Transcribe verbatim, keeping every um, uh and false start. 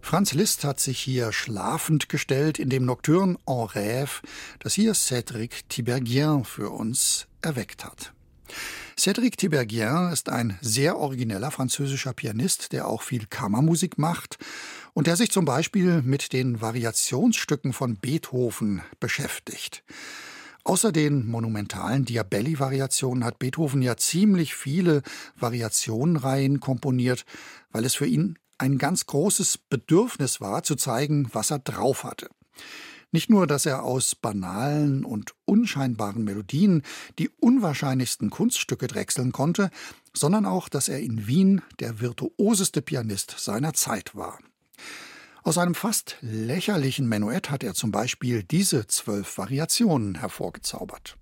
Franz Liszt hat sich hier schlafend gestellt in dem Nocturne en Rêve, das hier Cédric Tiberghien für uns erweckt hat. Cédric Tiberghien ist ein sehr origineller französischer Pianist, der auch viel Kammermusik macht und der sich zum Beispiel mit den Variationsstücken von Beethoven beschäftigt. Außer den monumentalen Diabelli-Variationen hat Beethoven ja ziemlich viele Variationenreihen komponiert, weil es für ihn ein ganz großes Bedürfnis war, zu zeigen, was er drauf hatte. Nicht nur, dass er aus banalen und unscheinbaren Melodien die unwahrscheinlichsten Kunststücke drechseln konnte, sondern auch, dass er in Wien der virtuoseste Pianist seiner Zeit war. Aus einem fast lächerlichen Menuett hat er zum Beispiel diese zwölf Variationen hervorgezaubert.